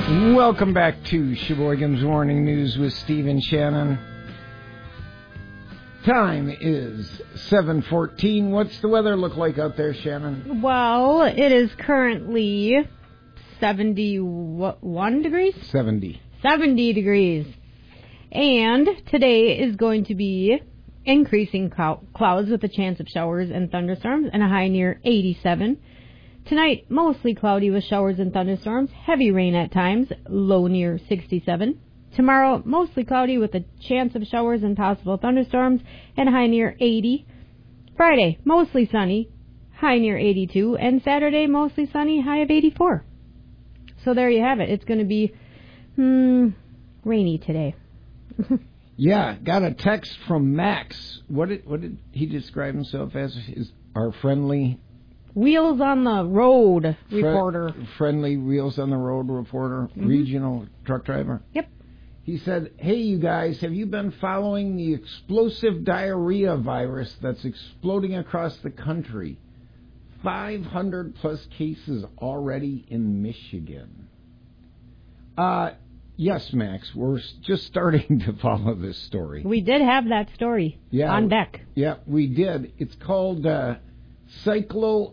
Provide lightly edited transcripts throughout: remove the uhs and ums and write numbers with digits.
Welcome back to Sheboygan's Morning News with Steve and Shannon. Time is 7:14. What's the weather look like out there, Shannon? Well, it is currently 71 degrees? 70. 70 degrees. And today is going to be increasing clouds with a chance of showers and thunderstorms and a high near 87. Tonight, mostly cloudy with showers and thunderstorms, heavy rain at times, low near 67. Tomorrow, mostly cloudy with a chance of showers and possible thunderstorms, and high near 80. Friday, mostly sunny, high near 82. And Saturday, mostly sunny, high of 84. So there you have it. It's going to be rainy today. Yeah, got a text from Max. What did he describe himself as? Our friendly... Wheels on the Road reporter. Friendly Wheels on the Road reporter, regional truck driver. Yep. He said, hey, you guys, have you been following the explosive diarrhea virus that's exploding across the country? 500 plus cases already in Michigan. Yes, Max, we're just starting to follow this story. We did have that story on deck. Yeah, we did. It's called Cyclosporiasis.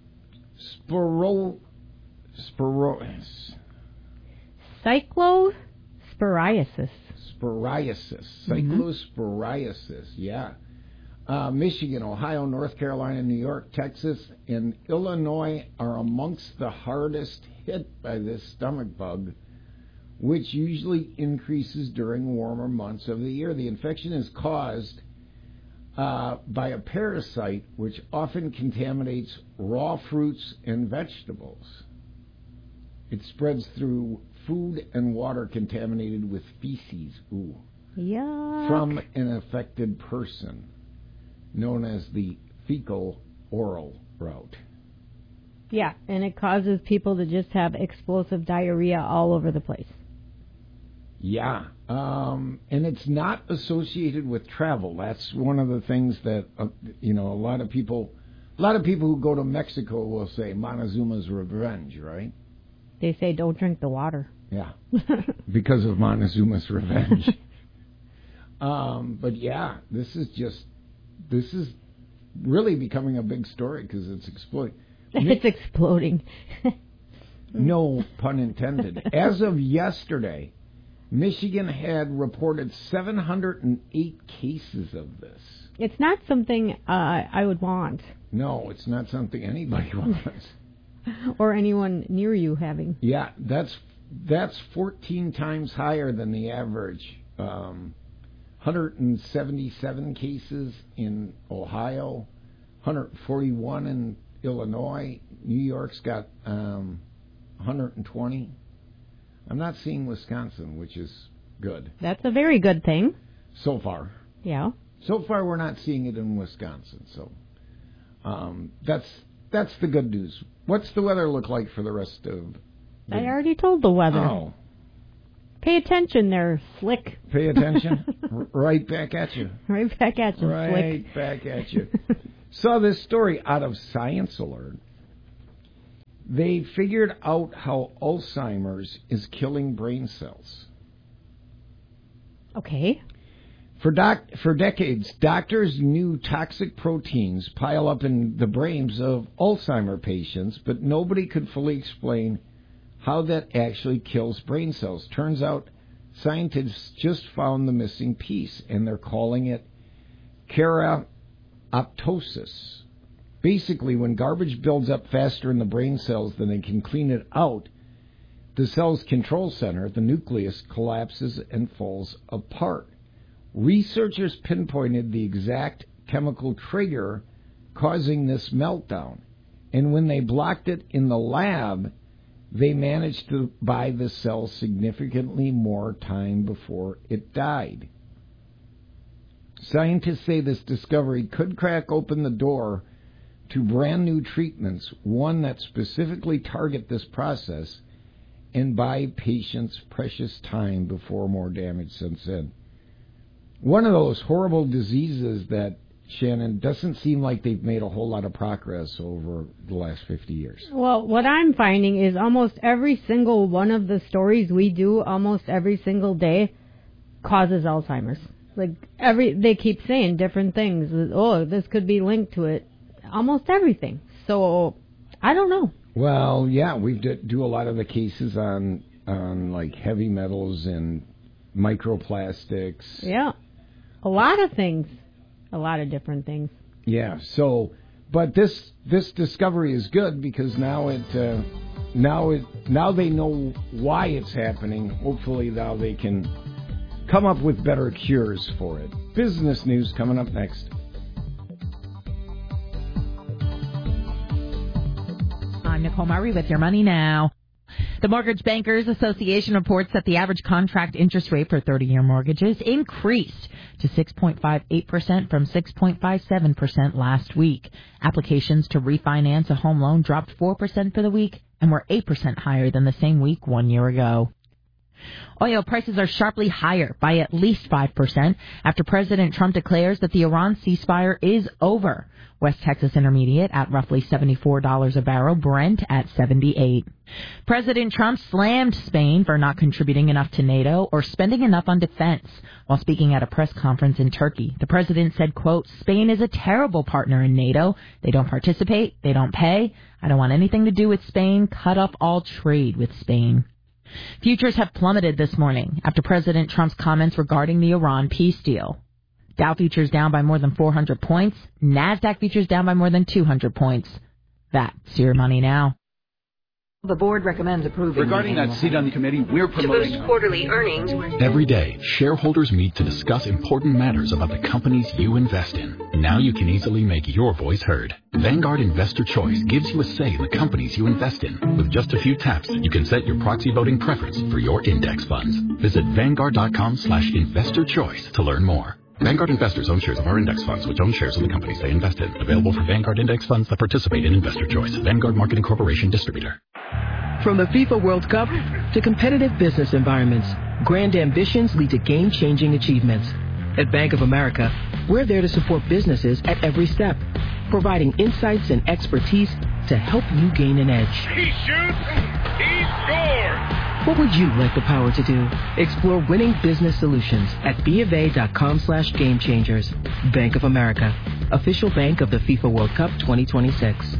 Cyclosporiasis, yeah. Michigan, Ohio, North Carolina, New York, Texas, and Illinois are amongst the hardest hit by this stomach bug, which usually increases during warmer months of the year. The infection is caused by a parasite which often contaminates raw fruits and vegetables. It spreads through food and water contaminated with feces. Ooh. Yuck. From an affected person, known as the fecal-oral route. Yeah, and it causes people to just have explosive diarrhea all over the place. Yeah, and it's not associated with travel. That's one of the things that a lot of people who go to Mexico will say Montezuma's revenge, right? They say don't drink the water. Yeah, because of Montezuma's revenge. But yeah, this is really becoming a big story because it's exploding. It's exploding. No pun intended. As of yesterday, Michigan had reported 708 cases of this. It's not something I would want. No, it's not something anybody wants. Or anyone near you having. Yeah, that's 14 times higher than the average. 177 cases in Ohio, 141 in Illinois. New York's got 120. I'm not seeing Wisconsin, which is good. That's a very good thing. So far. Yeah. So far, we're not seeing it in Wisconsin. So that's the good news. What's the weather look like for the rest of... I already told the weather. Oh. Pay attention there, Slick. Pay attention? Right back at you. Right back at you, Slick. Right back at you. Saw this story out of Science Alert. They figured out how Alzheimer's is killing brain cells. Okay. For decades, doctors knew toxic proteins pile up in the brains of Alzheimer patients, but nobody could fully explain how that actually kills brain cells. Turns out scientists just found the missing piece, and they're calling it keraoptosis. Basically, when garbage builds up faster in the brain cells than they can clean it out, the cell's control center, the nucleus, collapses and falls apart. Researchers pinpointed the exact chemical trigger causing this meltdown, and when they blocked it in the lab, they managed to buy the cell significantly more time before it died. Scientists say this discovery could crack open the door to brand new treatments, one that specifically target this process and buy patients precious time before more damage sets in. One of those horrible diseases that Shannon, doesn't seem like they've made a whole lot of progress over the last 50 years. Well, what I'm finding is almost every single one of the stories we do almost every single day causes Alzheimer's. Like, they keep saying different things. Oh, this could be linked to it. Almost everything. So, I don't know. Well, yeah, we do a lot of the cases on like heavy metals and microplastics. Yeah. A lot of things. A lot of different things. Yeah. So, but this discovery is good because now they know why it's happening. Hopefully now they can come up with better cures for it. Business news coming up next. I'm Nicole Murray with Your Money Now. The Mortgage Bankers Association reports that the average contract interest rate for 30-year mortgages increased to 6.58% from 6.57% last week. Applications to refinance a home loan dropped 4% for the week and were 8% higher than the same week 1 year ago. Oil prices are sharply higher by at least 5% after President Trump declares that the Iran ceasefire is over. West Texas Intermediate at roughly $74 a barrel, Brent at $78. President Trump slammed Spain for not contributing enough to NATO or spending enough on defense. While speaking at a press conference in Turkey, the president said, quote, Spain is a terrible partner in NATO. They don't participate. They don't pay. I don't want anything to do with Spain. Cut off all trade with Spain. Futures have plummeted this morning after President Trump's comments regarding the Iran peace deal. Dow futures down by more than 400 points. NASDAQ futures down by more than 200 points. That's Your Money Now. The board recommends approving. Regarding that seat on the committee, we're promoting to boost quarterly earnings. Every day, shareholders meet to discuss important matters about the companies you invest in. Now you can easily make your voice heard. Vanguard Investor Choice gives you a say in the companies you invest in. With just a few taps, you can set your proxy voting preference for your index funds. Visit Vanguard.com/investor choice to learn more. Vanguard investors own shares of our index funds, which own shares of the companies they invest in. Available for Vanguard index funds that participate in Investor Choice. Vanguard Marketing Corporation Distributor. From the FIFA World Cup to competitive business environments, grand ambitions lead to game-changing achievements. At Bank of America, we're there to support businesses at every step, providing insights and expertise to help you gain an edge. He shoots, he scores! What would you like the power to do? Explore winning business solutions at BofA.com/gamechangers. Bank of America, official bank of the FIFA World Cup 2026.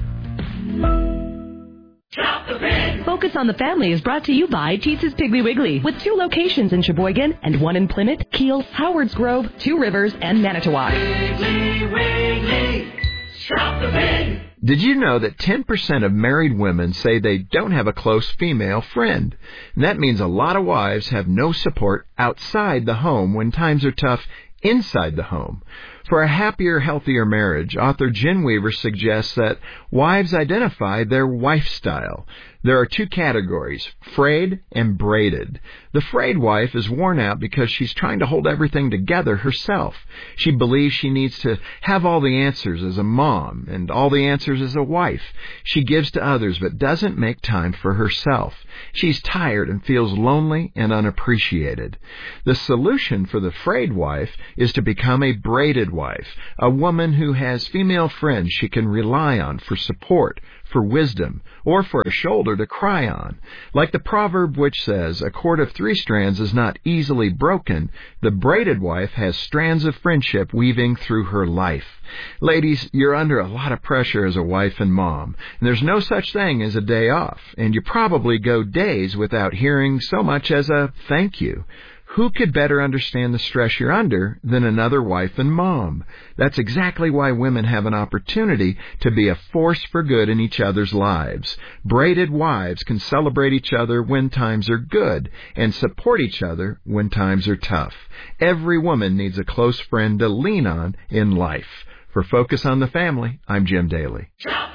Focus on the Family is brought to you by Teetz's Piggly Wiggly, with 2 locations in Sheboygan and 1 in Plymouth, Kiel, Howards Grove, 2 Rivers, and Manitowoc. Piggly Wiggly, shop the pig. Did you know that 10% of married women say they don't have a close female friend? And that means a lot of wives have no support outside the home when times are tough inside the home. For a happier, healthier marriage, author Jen Weaver suggests that wives identify their wife style. There are 2 categories, frayed and braided. The frayed wife is worn out because she's trying to hold everything together herself. She believes she needs to have all the answers as a mom and all the answers as a wife. She gives to others but doesn't make time for herself. She's tired and feels lonely and unappreciated. The solution for the frayed wife is to become a braided wife, a woman who has female friends she can rely on for support, for wisdom, or for a shoulder to cry on. Like the proverb which says, a cord of 3 strands is not easily broken, the braided wife has strands of friendship weaving through her life. Ladies, you're under a lot of pressure as a wife and mom, and there's no such thing as a day off, and you probably go days without hearing so much as a thank you. Who could better understand the stress you're under than another wife and mom? That's exactly why women have an opportunity to be a force for good in each other's lives. Braided wives can celebrate each other when times are good and support each other when times are tough. Every woman needs a close friend to lean on in life. For Focus on the Family, I'm Jim Daly.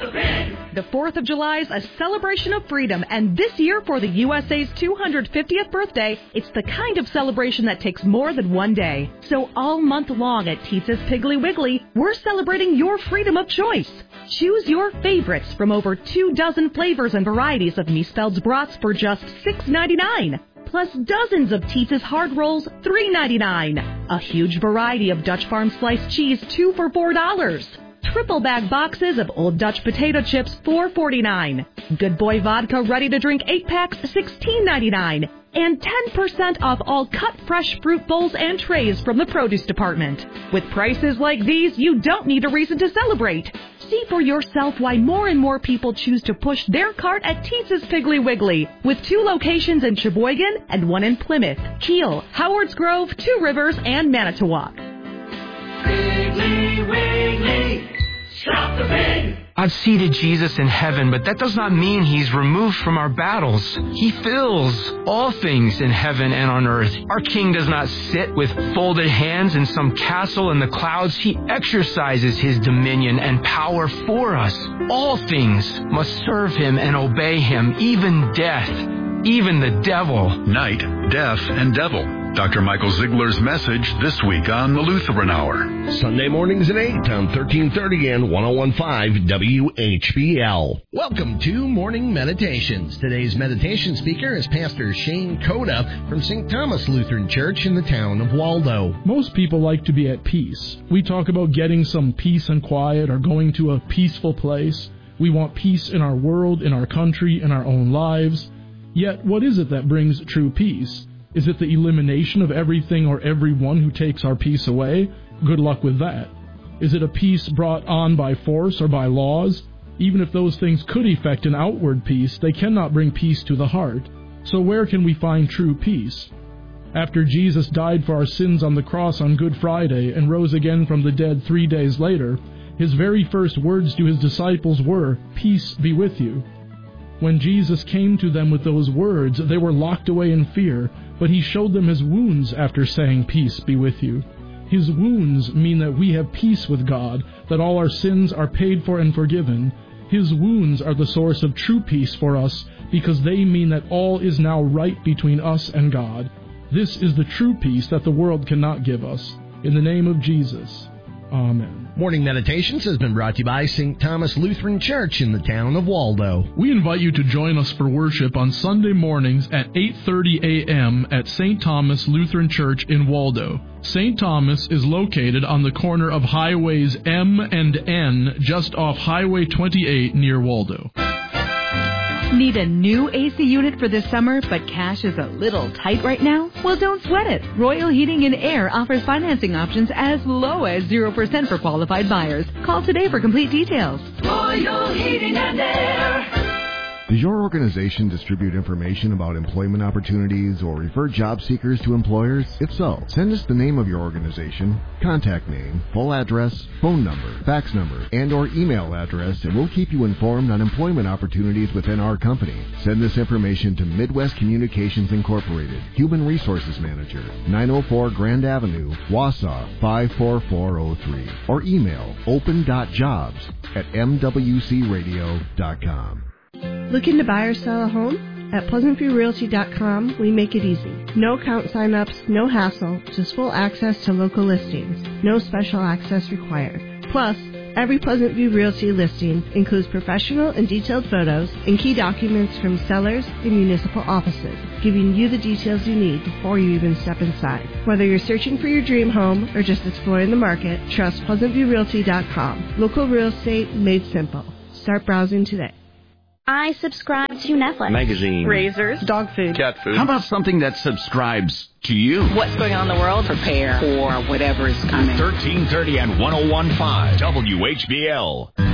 The 4th of July is a celebration of freedom, and this year for the USA's 250th birthday, it's the kind of celebration that takes more than one day. So all month long at Teetz's Piggly Wiggly, we're celebrating your freedom of choice. Choose your favorites from over 24 flavors and varieties of Miesfeld's brats for just $6.99. plus dozens of Tietz's hard rolls, $3.99. A huge variety of Dutch Farm sliced cheese, 2 for $4. Triple bag boxes of Old Dutch potato chips, $4.49. Good Boy vodka ready to drink 8 packs, $16.99. And 10% off all cut fresh fruit bowls and trays from the produce department. With prices like these, you don't need a reason to celebrate. See for yourself why more and more people choose to push their cart at Tietz's Piggly Wiggly, with 2 locations in Sheboygan and 1 in Plymouth, Kiel, Howards Grove, 2 Rivers, and Manitowoc. Piggly Wiggly, shop the pig. I've seated Jesus in heaven, but that does not mean he's removed from our battles. He fills all things in heaven and on earth. Our King does not sit with folded hands in some castle in the clouds. He exercises his dominion and power for us. All things must serve him and obey him, even death, even the devil. Night, death, and devil. Dr. Michael Ziegler's message this week on the Lutheran Hour. Sunday mornings at 8 on 1330 and 101.5 WHBL. Welcome to Morning Meditations. Today's meditation speaker is Pastor Shane Coda from St. Thomas Lutheran Church in the town of Waldo. Most people like to be at peace. We talk about getting some peace and quiet or going to a peaceful place. We want peace in our world, in our country, in our own lives. Yet, what is it that brings true peace? Is it the elimination of everything or everyone who takes our peace away? Good luck with that. Is it a peace brought on by force or by laws? Even if those things could effect an outward peace, they cannot bring peace to the heart. So where can we find true peace? After Jesus died for our sins on the cross on Good Friday and rose again from the dead 3 days later, his very first words to his disciples were, "Peace be with you." When Jesus came to them with those words, they were locked away in fear, but he showed them his wounds after saying, "Peace be with you." His wounds mean that we have peace with God, that all our sins are paid for and forgiven. His wounds are the source of true peace for us, because they mean that all is now right between us and God. This is the true peace that the world cannot give us. In the name of Jesus, amen. Morning Meditations has been brought to you by St. Thomas Lutheran Church in the town of Waldo. We invite you to join us for worship on Sunday mornings at 8:30 a.m. at St. Thomas Lutheran Church in Waldo. St. Thomas is located on the corner of highways M and N, just off Highway 28 near Waldo. Need a new AC unit for this summer, but cash is a little tight right now? Well, don't sweat it. Royal Heating and Air offers financing options as low as 0% for qualified buyers. Call today for complete details. Royal Heating and Air. Does your organization distribute information about employment opportunities or refer job seekers to employers? If so, send us the name of your organization, contact name, full address, phone number, fax number, and or email address, and we'll keep you informed on employment opportunities within our company. Send this information to Midwest Communications Incorporated, Human Resources Manager, 904 Grand Avenue, Wausau 54403, or email open.jobs@mwcradio.com. Looking to buy or sell a home? At PleasantViewRealty.com, we make it easy. No account sign-ups, no hassle, just full access to local listings. No special access required. Plus, every Pleasant View Realty listing includes professional and detailed photos and key documents from sellers and municipal offices, giving you the details you need before you even step inside. Whether you're searching for your dream home or just exploring the market, trust PleasantViewRealty.com. Local real estate made simple. Start browsing today. I subscribe to Netflix. Magazine. Razors. Dog food. Cat food. How about something that subscribes to you? What's going on in the world? Prepare for whatever is coming. 1330 and 101.5 WHBL.